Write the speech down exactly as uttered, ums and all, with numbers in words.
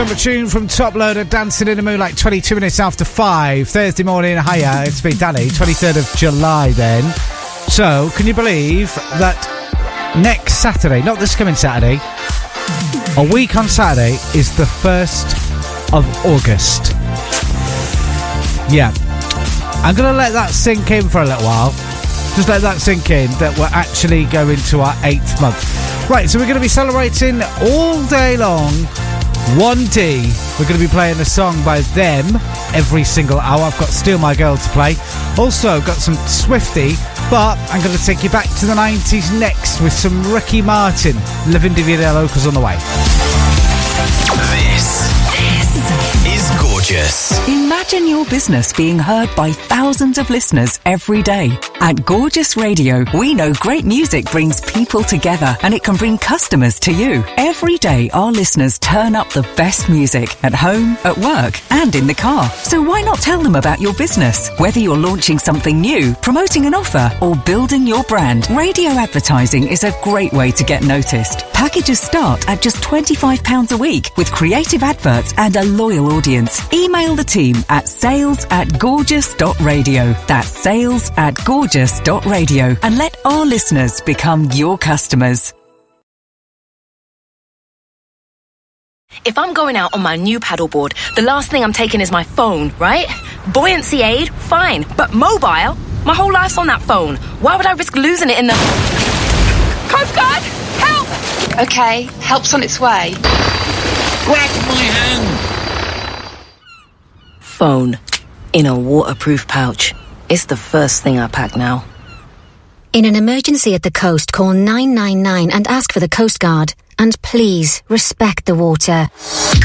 summer tune from Top Loader, Dancing in the Moonlight, twenty-two minutes after five. Thursday morning, hiya, it's me, Danny, twenty-third of July then. So, can you believe that next Saturday, not this coming Saturday, a week on Saturday is the first of August. Yeah. I'm going to let that sink in for a little while. Just let that sink in, that we're actually going to our eighth month. Right, so we're going to be celebrating all day long. one D. We're going to be playing a song by them every single hour. I've got Steal My Girl to play. Also got some Swifty, but I'm going to take you back to the nineties next with some Ricky Martin. Living D V D Locals on the way. This, this is gorgeous. Imagine your business being heard by thousands of listeners every day. At Gorgeous Radio, we know great music brings people together and it can bring customers to you. Every day, our listeners turn up the best music at home, at work, and in the car. So why not tell them about your business? Whether you're launching something new, promoting an offer, or building your brand, radio advertising is a great way to get noticed. Packages start at just twenty-five pounds a week with creative adverts and a loyal audience. Email the team at sales at gorgeous dot radio. That's sales at gorgeous dot radio and let our listeners become your customers. If I'm going out on my new paddleboard, the last thing I'm taking is my phone, right? Buoyancy aid, fine. But mobile? My whole life's on that phone. Why would I risk losing it in the... Coast Guard! Help! Okay, help's on its way. Grab my hand! Phone. In a waterproof pouch. It's the first thing I pack now. In an emergency at the coast, call nine nine nine and ask for the Coast Guard. And please, respect the water.